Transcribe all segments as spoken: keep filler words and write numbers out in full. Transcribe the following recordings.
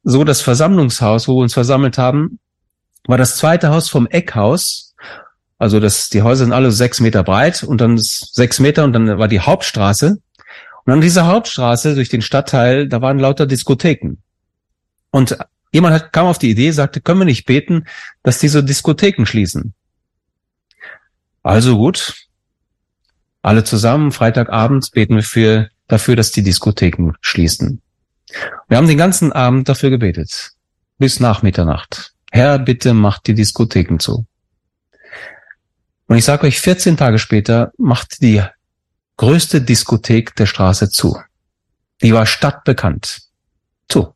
so, das Versammlungshaus, wo wir uns versammelt haben, war das zweite Haus vom Eckhaus. Also das, die Häuser sind alle sechs Meter breit und dann sechs Meter und dann war die Hauptstraße. Und an dieser Hauptstraße durch den Stadtteil, da waren lauter Diskotheken. Und jemand hat, kam auf die Idee, sagte, können wir nicht beten, dass diese Diskotheken schließen? Also gut, alle zusammen, Freitagabends beten wir für, dafür, dass die Diskotheken schließen. Wir haben den ganzen Abend dafür gebetet, bis nach Mitternacht. Herr, bitte macht die Diskotheken zu. Und ich sage euch, vierzehn Tage später macht die größte Diskothek der Straße zu. Die war stadtbekannt. Zu.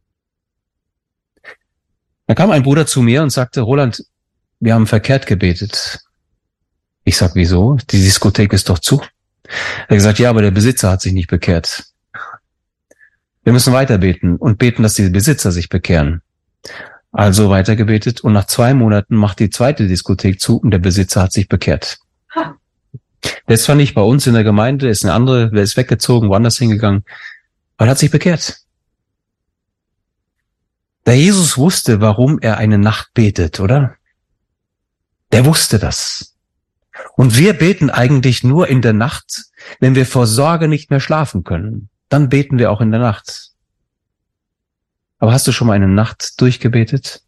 Da kam ein Bruder zu mir und sagte, Roland, wir haben verkehrt gebetet. Ich sag, wieso? Die Diskothek ist doch zu. Er hat gesagt, ja, aber der Besitzer hat sich nicht bekehrt. Wir müssen weiter beten und beten, dass die Besitzer sich bekehren. Also weitergebetet und nach zwei Monaten macht die zweite Diskothek zu und der Besitzer hat sich bekehrt. Der ist zwar nicht bei uns in der Gemeinde, der ist eine andere, der ist weggezogen, woanders hingegangen, aber er hat sich bekehrt. Der Jesus wusste, warum er eine Nacht betet, oder? Der wusste das. Und wir beten eigentlich nur in der Nacht, wenn wir vor Sorge nicht mehr schlafen können. Dann beten wir auch in der Nacht. Aber hast du schon mal eine Nacht durchgebetet?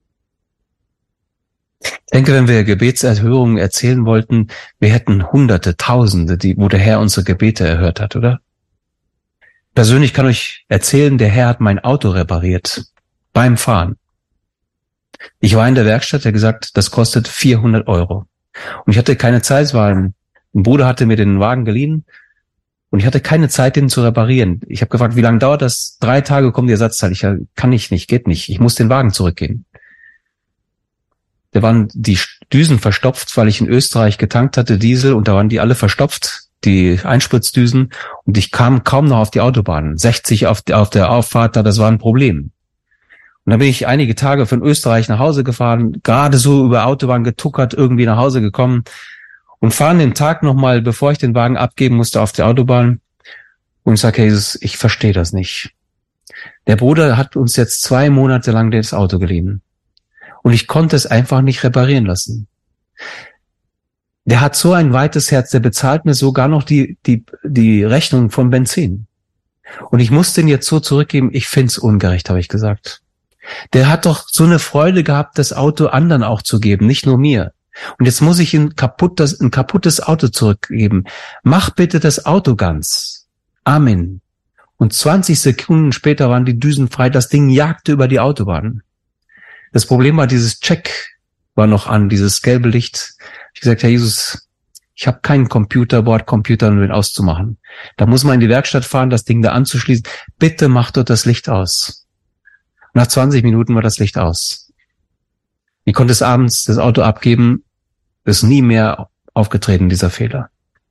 Ich denke, wenn wir Gebetserhörungen erzählen wollten, wir hätten Hunderte, Tausende, die, wo der Herr unsere Gebete erhört hat, oder? Persönlich kann ich erzählen, der Herr hat mein Auto repariert. Beim Fahren. Ich war in der Werkstatt, der hat gesagt, das kostet vierhundert Euro. Und ich hatte keine Zeit, weil ein Bruder hatte mir den Wagen geliehen und ich hatte keine Zeit, den zu reparieren. Ich habe gefragt, wie lange dauert das? Drei Tage kommt die Ersatzteil. Ich kann ich nicht, geht nicht. Ich muss den Wagen zurückgeben. Da waren die Düsen verstopft, weil ich in Österreich getankt hatte, Diesel, und da waren die alle verstopft, die Einspritzdüsen, und ich kam kaum noch auf die Autobahn. sechzig auf, auf der Auffahrt, da, das war ein Problem. Und dann bin ich einige Tage von Österreich nach Hause gefahren, gerade so über Autobahn getuckert, irgendwie nach Hause gekommen und fahren den Tag nochmal, bevor ich den Wagen abgeben musste, auf der Autobahn. Und ich sage, Jesus, ich verstehe das nicht. Der Bruder hat uns jetzt zwei Monate lang das Auto geliehen. Und ich konnte es einfach nicht reparieren lassen. Der hat so ein weites Herz, der bezahlt mir sogar noch die, die, die Rechnung von Benzin. Und ich muss den jetzt so zurückgeben, ich find's ungerecht, habe ich gesagt. Der hat doch so eine Freude gehabt, das Auto anderen auch zu geben, nicht nur mir. Und jetzt muss ich ein kaputtes, ein kaputtes Auto zurückgeben. Mach bitte das Auto ganz. Amen. Und zwanzig Sekunden später waren die Düsen frei, das Ding jagte über die Autobahn. Das Problem war, dieses Check war noch an, dieses gelbe Licht. Ich gesagt, Herr Jesus, ich habe keinen Computer, Bordcomputer, um den auszumachen. Da muss man in die Werkstatt fahren, das Ding da anzuschließen. Bitte mach dort das Licht aus. Nach zwanzig Minuten war das Licht aus. Ich konnte es abends das Auto abgeben, ist nie mehr aufgetreten, dieser Fehler.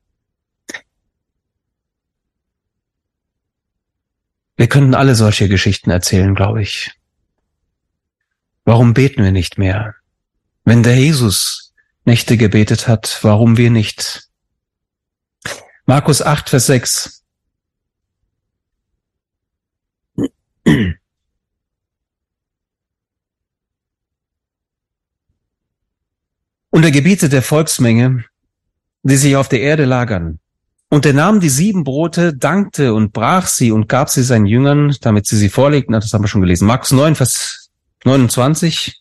Wir könnten alle solche Geschichten erzählen, glaube ich. Warum beten wir nicht mehr? Wenn der Jesus Nächte gebetet hat, warum wir nicht? Markus acht, Vers sechs. Und er gebietet der Volksmenge, die sich auf der Erde lagern. Und er nahm die sieben Brote, dankte und brach sie und gab sie seinen Jüngern, damit sie sie vorlegten. Das haben wir schon gelesen. Markus neun, Vers neunundzwanzig.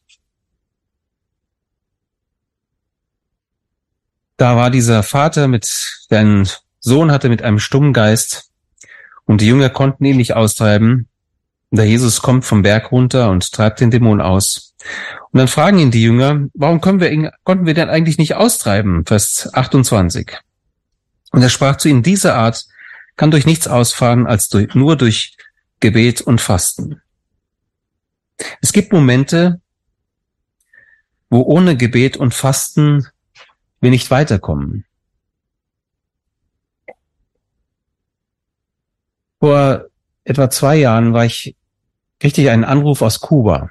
Da war dieser Vater mit, der einen Sohn hatte mit einem stummen Geist, und die Jünger konnten ihn nicht austreiben. Und der Jesus kommt vom Berg runter und treibt den Dämon aus. Und dann fragen ihn die Jünger, warum können wir ihn, konnten wir den eigentlich nicht austreiben? Vers achtundzwanzig. Und er sprach zu ihnen, diese Art kann durch nichts ausfahren, als durch, nur durch Gebet und Fasten. Es gibt Momente, wo ohne Gebet und Fasten wir nicht weiterkommen. Vor etwa zwei Jahren war ich richtig einen Anruf aus Kuba.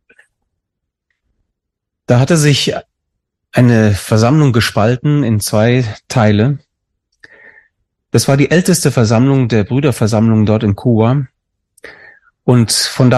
Da hatte sich eine Versammlung gespalten in zwei Teile. Das war die älteste Versammlung der Brüderversammlung dort in Kuba. Und von da